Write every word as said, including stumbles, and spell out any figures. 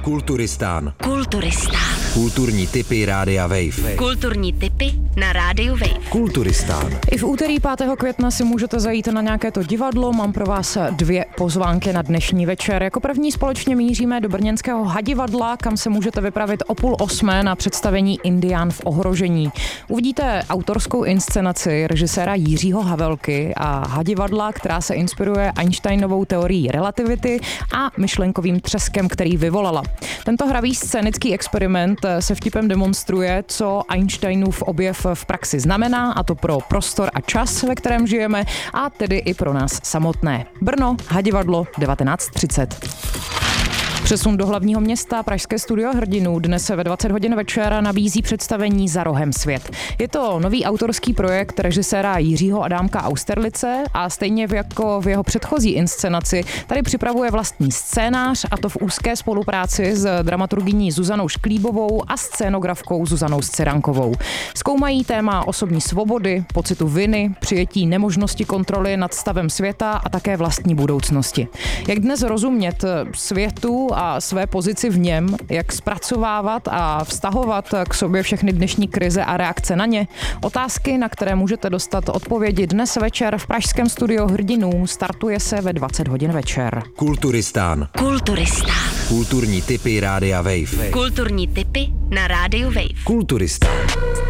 Kulturistán. Kulturistán. Kulturní tipy Rádia Wave. Kulturní tipy na Rádiu Wave. Kulturistán. I v úterý pátého května si můžete zajít na nějaké to divadlo. Mám pro vás dvě pozvánky na dnešní večer. Jako první společně míříme do brněnského Hadivadla, kam se můžete vypravit o půl osmé na představení Indián v ohrožení. Uvidíte autorskou inscenaci režiséra Jiřího Havelky a Hadivadla, která se inspiruje Einsteinovou teorií relativity a myšlenkovým třeskem, který vyvolala. Tento hravý scénický experiment se vtipem demonstruje, co Einsteinův objev v praxi znamená, a to pro prostor a čas, ve kterém žijeme, a tedy i pro nás samotné. Brno, Hadivadlo, devatenáct třicet. Přesun do hlavního města. Pražské studio Hrdinů dnes ve dvacet hodin večer nabízí představení Za rohem svět. Je to nový autorský projekt režiséra Jiřího Adámka Austerlice a stejně jako v jeho předchozí inscenaci tady připravuje vlastní scénář, a to v úzké spolupráci s dramaturgyní Zuzanou Šklíbovou a scénografkou Zuzanou Scirankovou. Zkoumají téma osobní svobody, pocitu viny, přijetí nemožnosti kontroly nad stavem světa a také vlastní budoucnosti. Jak dnes rozumět světu a své pozici v něm, jak zpracovávat a vztahovat k sobě všechny dnešní krize a reakce na ně? Otázky, na které můžete dostat odpovědi dnes večer v pražském studiu Hrdinů. Startuje se ve dvacet hodin večer. Kulturistán. Kulturistán. Kulturní tipy Rádia Wave. Kulturní tipy na Rádiu Wave. Kulturistán.